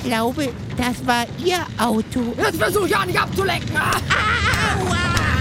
glaube, das war Ihr Auto. Jetzt versuch ja nicht abzulenken. Aua!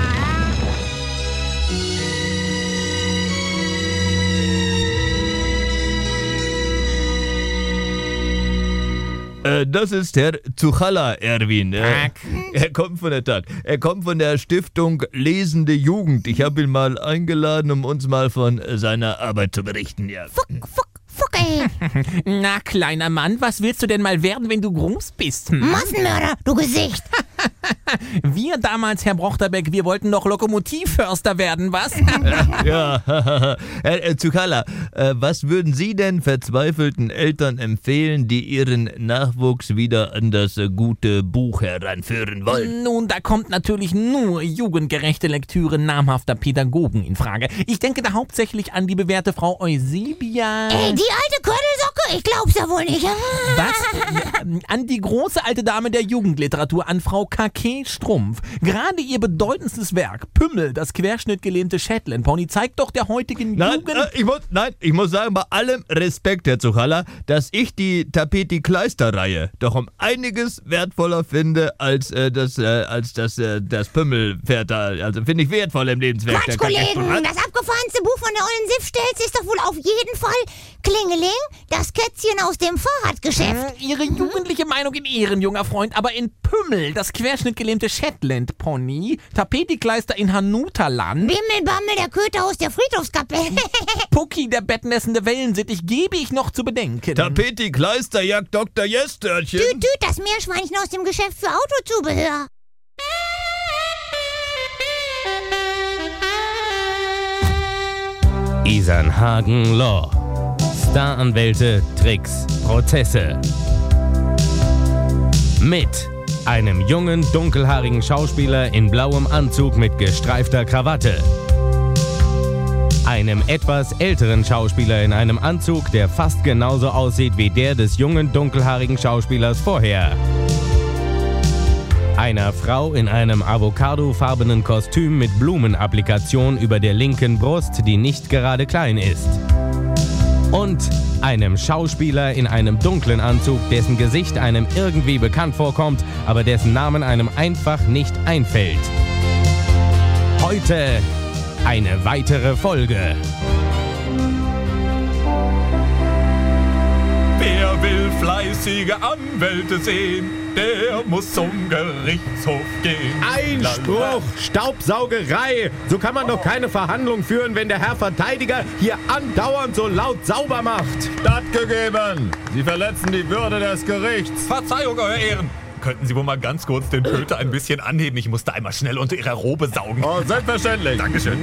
Das ist Herr Zuchalla, Erwin. Tag. Er kommt von der Stiftung Lesende Jugend. Ich habe ihn mal eingeladen, um uns mal von seiner Arbeit zu berichten. Ja. Fuck, ey. Na, kleiner Mann, was willst du denn mal werden, wenn du groß bist? Massenmörder, du Gesicht. Wir damals, Herr Brochterbeck, wir wollten doch Lokomotivförster werden, was? Ja, Herr Zuchalla, was würden Sie denn verzweifelten Eltern empfehlen, die ihren Nachwuchs wieder an das gute Buch heranführen wollen? Nun, da kommt natürlich nur jugendgerechte Lektüre namhafter Pädagogen in Frage. Ich denke da hauptsächlich an die bewährte Frau Eusebia. Ey, die alte Körnelsocke, ich glaub's ja wohl nicht. Was? An die große alte Dame der Jugendliteratur, an Frau K.K. Strumpf. Gerade ihr bedeutendstes Werk, Pümmel, das querschnittgelähmte Shetland-Pony, zeigt doch der heutigen Jugend... Ich muss sagen, bei allem Respekt, Herr Zuchalla, dass ich die Tapeti-Kleister-Reihe doch um einiges wertvoller finde als das Pümmelpferd da. Also finde ich wertvoll im Lebenswerk. Quatsch, Kollegen, das abgefahrenste Buch von der ollen Siff-Stelz ist doch wohl auf jeden Fall Klingeling, das Kätzchen aus dem Fahrradgeschäft. Ihre jugendliche Meinung in Ehren, junger Freund, aber in Pümmel, das querschnittgelähmte Shetland-Pony, Tapetikleister in Hanutaland, Bimmelbammel, der Köter aus der Friedhofskapelle. Pucki, der bettnässende Wellensittich, gebe ich noch zu bedenken. Tapetikleister jagt Dr. Jestörtchen. Düt, das Meerschweinchen aus dem Geschäft für Autozubehör. Isernhagen Law. Staranwälte, Tricks, Prozesse. Mit einem jungen, dunkelhaarigen Schauspieler in blauem Anzug mit gestreifter Krawatte. Einem etwas älteren Schauspieler in einem Anzug, der fast genauso aussieht wie der des jungen, dunkelhaarigen Schauspielers vorher. Einer Frau in einem avocadofarbenen Kostüm mit Blumenapplikation über der linken Brust, die nicht gerade klein ist. Und einem Schauspieler in einem dunklen Anzug, dessen Gesicht einem irgendwie bekannt vorkommt, aber dessen Namen einem einfach nicht einfällt. Heute eine weitere Folge. Wer will fleißige Anwälte sehen, der muss zum Gerichtshof gehen. Einspruch! Staubsaugerei! So kann man doch keine Verhandlung führen, wenn der Herr Verteidiger hier andauernd so laut sauber macht. Stattgegeben! Sie verletzen die Würde des Gerichts. Verzeihung, Euer Ehren. Könnten Sie wohl mal ganz kurz den Köter ein bisschen anheben? Ich musste einmal schnell unter Ihrer Robe saugen. Oh, selbstverständlich. Dankeschön.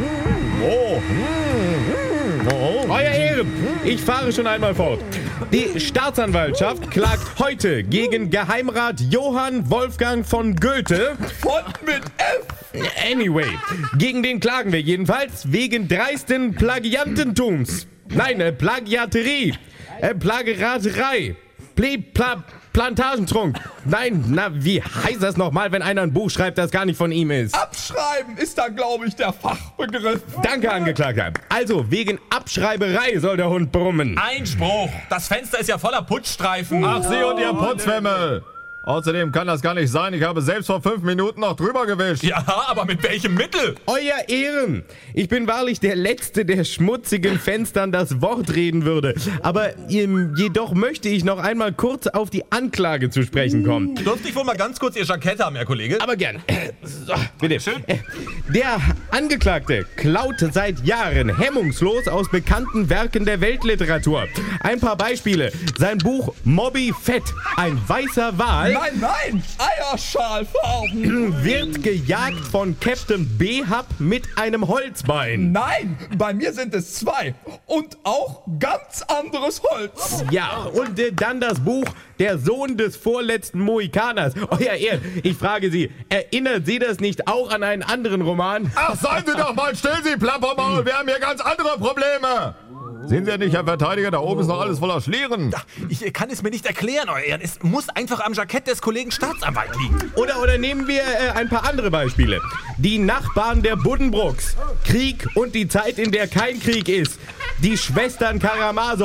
Euer Ehren, ich fahre schon einmal fort. Die Staatsanwaltschaft klagt heute gegen Geheimrat Johann Wolfgang von Goethe. Und mit F. Anyway, gegen den klagen wir jedenfalls wegen dreisten Plagiantentums. Nein, Plagiaterie. Plageraterei. Plantagentrunk. Nein, wie heißt das nochmal, wenn einer ein Buch schreibt, das gar nicht von ihm ist? Abschreiben ist da, glaube ich, der Fachbegriff. Danke, Angeklagter. Also, wegen Abschreiberei soll der Hund brummen. Einspruch! Das Fenster ist ja voller Putzstreifen. Ach, Sie und Ihr Putzfimmel! Außerdem kann das gar nicht sein, ich habe selbst vor 5 Minuten noch drüber gewischt. Ja, aber mit welchem Mittel? Euer Ehren, ich bin wahrlich der Letzte, der schmutzigen Fenstern das Wort reden würde. Aber jedoch möchte ich noch einmal kurz auf die Anklage zu sprechen kommen. Dürfte ich wohl mal ganz kurz Ihr Jackett haben, Herr Kollege? Aber gern. So, bitte. Schön. Der Angeklagte klaut seit Jahren hemmungslos aus bekannten Werken der Weltliteratur. Ein paar Beispiele. Sein Buch Moby Fett, ein weißer Wal, Nein! Eierschalfarben! wird gejagt von Captain Behab mit einem Holzbein. Nein, bei mir sind es 2. Und auch ganz anderes Holz. Ja, und dann das Buch Der Sohn des vorletzten Mohikaners. Euer Ehren, ich frage Sie, erinnert Sie das nicht auch an einen anderen Roman? Ach, seien Sie doch mal still, Sie Plappermaul, wir haben hier ganz andere Probleme. Sehen Sie ja nicht, Herr Verteidiger, da oben ist noch alles voller Schlieren. Ich kann es mir nicht erklären, Euer Ehren. Es muss einfach am Jackett des Kollegen Staatsanwalt liegen. Oder nehmen wir ein paar andere Beispiele. Die Nachbarn der Buddenbrooks. Krieg und die Zeit, in der kein Krieg ist. Die Schwestern Karamazov.